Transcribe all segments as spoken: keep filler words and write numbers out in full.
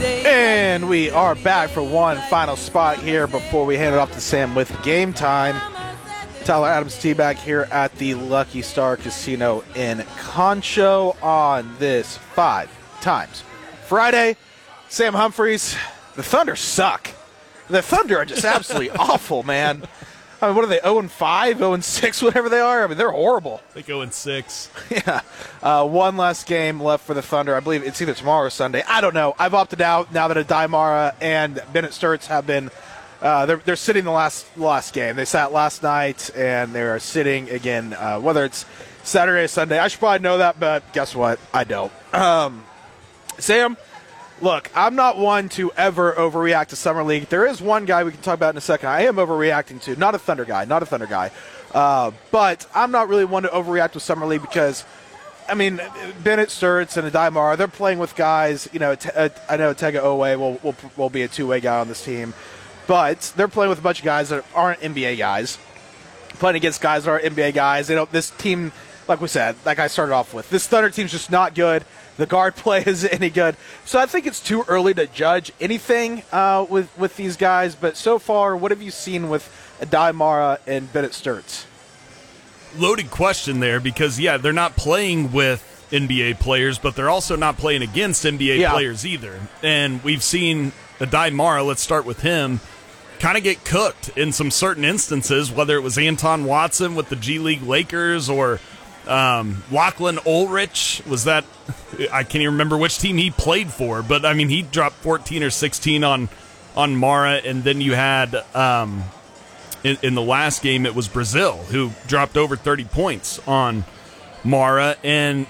And we are back for one final spot here before we hand it off to Sam with game time. Tyler Adams T back here at the Lucky Star Casino in Concho on this five times Friday. Sam Humphreys, the Thunder suck. The Thunder are just absolutely awful, man. I mean, what are they, oh and five, oh and six, whatever they are? I mean, they're horrible. I think oh and six. Yeah. Uh, one less game left for the Thunder. I believe it's either tomorrow or Sunday. I don't know. I've opted out now that Aday Mara and Bennett Sturts have been uh, – they're, they're sitting the last last game. They sat last night, and they're sitting again, uh, whether it's Saturday or Sunday. I should probably know that, but guess what? I don't. Um, Sam, look, I'm not one to ever overreact to Summer League. There is one guy we can talk about in a second I am overreacting to. Not a Thunder guy, not a Thunder guy. Uh, but I'm not really one to overreact with Summer League because, I mean, Bennett Sturts and Aday Mara, they're playing with guys, you know, I know Tega Owe will, will, will be a two-way guy on this team, but they're playing with a bunch of guys that aren't N B A guys, playing against guys that aren't N B A guys. They don't, this team, like we said, like I started off with, this Thunder team's just not good. The guard play isn't any good. So I think it's too early to judge anything uh, with, with these guys. But so far, what have you seen with Aday Mara and Bennett Sturts? Loaded question there because, yeah, they're not playing with N B A players, but they're also not playing against N B A yeah. players either. And we've seen Aday Mara, let's start with him, kind of get cooked in some certain instances, whether it was Anton Watson with the G League Lakers or um, Lachlan Ulrich. Was that – I can't even remember which team he played for, but, I mean, he dropped fourteen or sixteen on, on Mara, and then you had um, – In, in the last game, it was Brazil who dropped over thirty points on Mara. And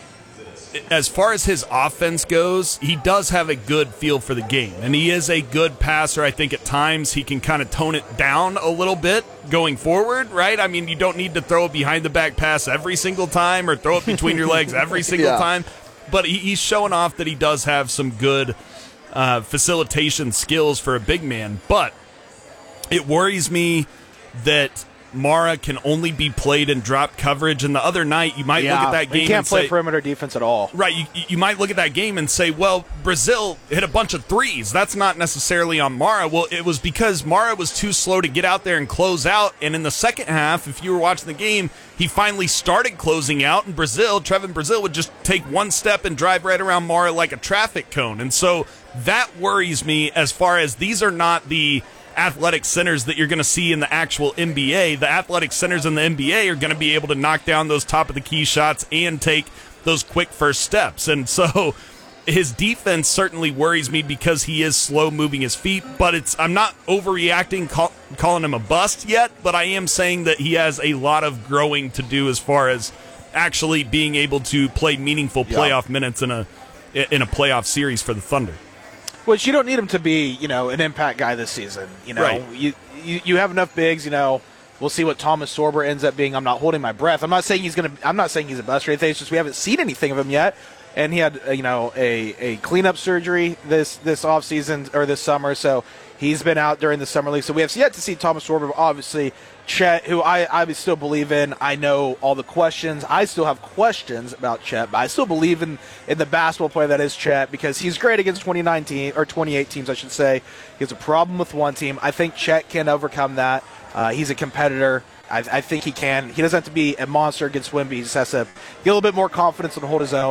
as far as his offense goes, he does have a good feel for the game. And he is a good passer. I think at times he can kind of tone it down a little bit going forward, right? I mean, you don't need to throw a behind-the-back pass every single time or throw it between your legs every single yeah. time. But he, he's showing off that he does have some good uh, facilitation skills for a big man. But it worries me that Mara can only be played in drop coverage, and the other night you might yeah, look at that game he can't and play say, perimeter defense at all. Right, you, you might look at that game and say, well, Brazil hit a bunch of threes. That's not necessarily on Mara. Well, it was because Mara was too slow to get out there and close out, and in the second half, if you were watching the game, he finally started closing out, and Brazil, Trevin Brazil, would just take one step and drive right around Mara like a traffic cone. And so that worries me as far as these are not the athletic centers that you're going to see in the actual N B A. The athletic centers in the N B A are going to be able to knock down those top of the key shots and take those quick first steps. And so his defense certainly worries me because he is slow moving his feet, but it's I'm not overreacting call, calling him a bust yet, but I am saying that he has a lot of growing to do as far as actually being able to play meaningful playoff yeah. minutes in a in a playoff series for the Thunder. Which you don't need him to be, you know, an impact guy this season. You know, right. you, you you have enough bigs. You know, we'll see what Thomas Sorber ends up being. I'm not holding my breath. I'm not saying he's gonna. I'm not saying he's a bust or anything. It's just we haven't seen anything of him yet. And he had, uh, you know, a, a cleanup surgery this this off season or this summer. So he's been out during the summer league. So we have yet to see Thomas Sorber. Obviously, Chet, who I, I still believe in. I know all the questions. I still have questions about Chet, but I still believe in, in the basketball player that is Chet because he's great against twenty nineteen or twenty-eight teams, I should say. He has a problem with one team. I think Chet can overcome that. Uh, he's a competitor. I, I think he can. He doesn't have to be a monster against Wemby. He just has to get a little bit more confidence and hold his own.